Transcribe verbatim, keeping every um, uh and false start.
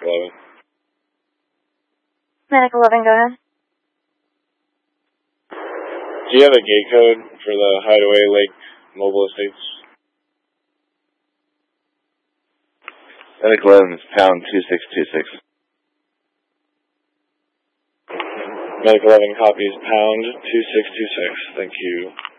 eleven. Medic eleven, go ahead. Do you have a gate code for the Hideaway Lake Mobile Estates? Medic eleven is pound two six two six. Medic eleven copies pound two six two six. Thank you.